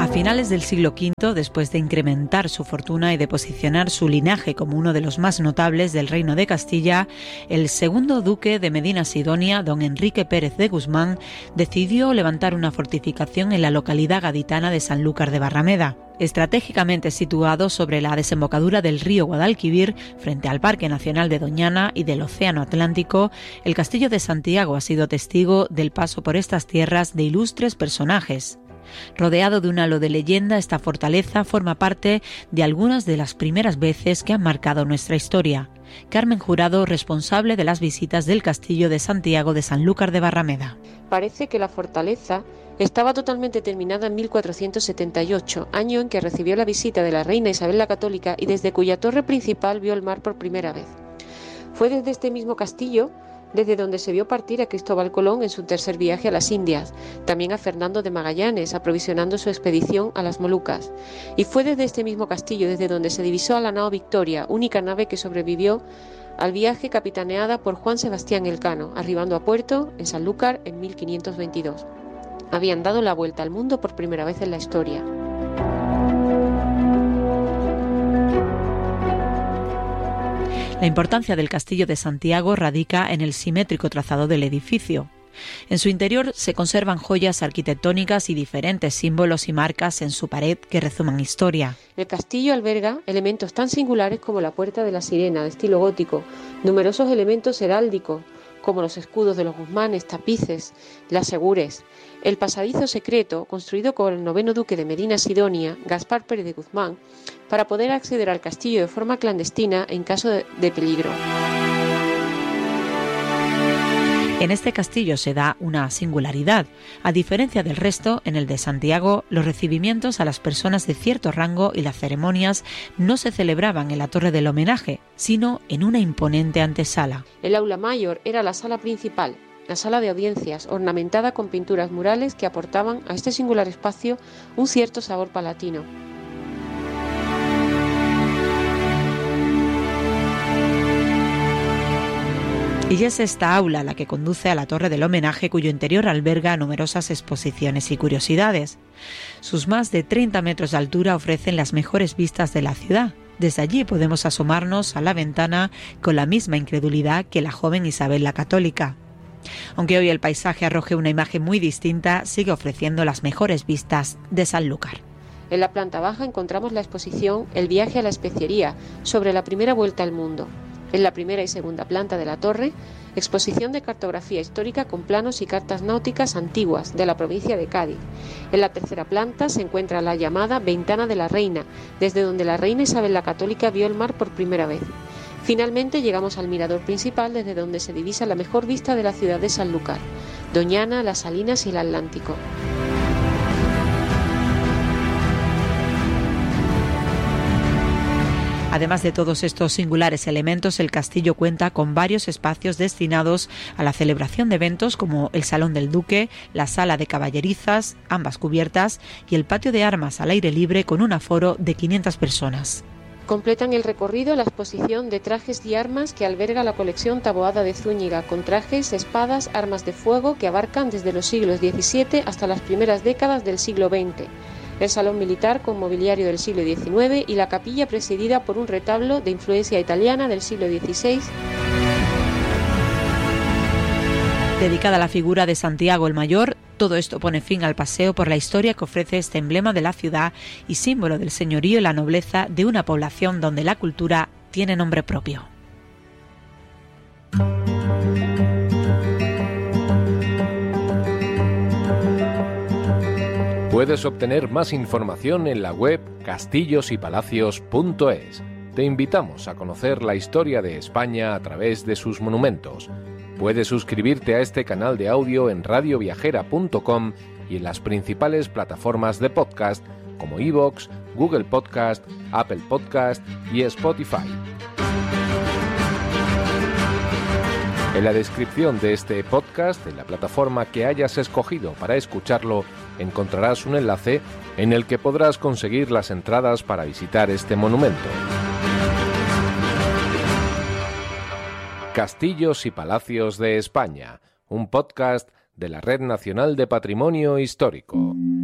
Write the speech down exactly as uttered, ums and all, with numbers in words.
A finales del siglo quinto, después de incrementar su fortuna y de posicionar su linaje como uno de los más notables del Reino de Castilla, el segundo duque de Medina Sidonia, don Enrique Pérez de Guzmán, decidió levantar una fortificación en la localidad gaditana de Sanlúcar de Barrameda. Estratégicamente situado sobre la desembocadura del río Guadalquivir, frente al Parque Nacional de Doñana y del Océano Atlántico, el Castillo de Santiago ha sido testigo del paso por estas tierras de ilustres personajes. Rodeado de un halo de leyenda, esta fortaleza forma parte de algunas de las primeras veces que han marcado nuestra historia. Carmen Jurado, responsable de las visitas del Castillo de Santiago de Sanlúcar de Barrameda. Parece que la fortaleza estaba totalmente terminada en mil cuatrocientos setenta y ocho, año en que recibió la visita de la reina Isabel la Católica y desde cuya torre principal vio el mar por primera vez. Fue desde este mismo castillo desde donde se vio partir a Cristóbal Colón en su tercer viaje a las Indias, también a Fernando de Magallanes, aprovisionando su expedición a las Molucas. Y fue desde este mismo castillo desde donde se divisó a la nao Victoria, única nave que sobrevivió al viaje capitaneada por Juan Sebastián Elcano, arribando a puerto en Sanlúcar en mil quinientos veintidós. Habían dado la vuelta al mundo por primera vez en la historia. La importancia del Castillo de Santiago radica en el simétrico trazado del edificio. En su interior se conservan joyas arquitectónicas y diferentes símbolos y marcas en su pared que resuman historia. El castillo alberga elementos tan singulares como la Puerta de la Sirena, de estilo gótico, numerosos elementos heráldicos, como los escudos de los Guzmanes, tapices, las segures, el pasadizo secreto construido por el noveno duque de Medina Sidonia, Gaspar Pérez de Guzmán, para poder acceder al castillo de forma clandestina en caso de, de peligro. En este castillo se da una singularidad. A diferencia del resto, en el de Santiago, los recibimientos a las personas de cierto rango y las ceremonias no se celebraban en la Torre del Homenaje, sino en una imponente antesala. El aula mayor era la sala principal, la sala de audiencias, ornamentada con pinturas murales que aportaban a este singular espacio un cierto sabor palatino. Y es esta aula la que conduce a la Torre del Homenaje, cuyo interior alberga numerosas exposiciones y curiosidades. Sus más de treinta metros de altura ofrecen las mejores vistas de la ciudad. Desde allí podemos asomarnos a la ventana con la misma incredulidad que la joven Isabel la Católica. Aunque hoy el paisaje arroje una imagen muy distinta, sigue ofreciendo las mejores vistas de Sanlúcar. En la planta baja encontramos la exposición El viaje a la especiería, sobre la primera vuelta al mundo. En la primera y segunda planta de la torre, exposición de cartografía histórica con planos y cartas náuticas antiguas de la provincia de Cádiz. En la tercera planta se encuentra la llamada Ventana de la Reina, desde donde la reina Isabel la Católica vio el mar por primera vez. Finalmente llegamos al mirador principal, desde donde se divisa la mejor vista de la ciudad de Sanlúcar, Doñana, Las Salinas y el Atlántico. Además de todos estos singulares elementos, el castillo cuenta con varios espacios destinados a la celebración de eventos como el Salón del Duque, la Sala de Caballerizas, ambas cubiertas, y el patio de armas al aire libre con un aforo de quinientas personas. Completan el recorrido la exposición de trajes y armas que alberga la colección Taboada de Zúñiga, con trajes, espadas, armas de fuego que abarcan desde los siglos diecisiete hasta las primeras décadas del siglo veinte. El salón militar con mobiliario del siglo diecinueve y la capilla presidida por un retablo de influencia italiana del siglo dieciséis. Dedicada a la figura de Santiago el Mayor, todo esto pone fin al paseo por la historia que ofrece este emblema de la ciudad y símbolo del señorío y la nobleza de una población donde la cultura tiene nombre propio. Puedes obtener más información en la web castillos y palacios punto es. Te invitamos a conocer la historia de España a través de sus monumentos. Puedes suscribirte a este canal de audio en radio viajera punto com y en las principales plataformas de podcast como iVoox, Google Podcast, Apple Podcast y Spotify. En la descripción de este podcast, en la plataforma que hayas escogido para escucharlo, encontrarás un enlace en el que podrás conseguir las entradas para visitar este monumento. Castillos y Palacios de España, un podcast de la Red Nacional de Patrimonio Histórico.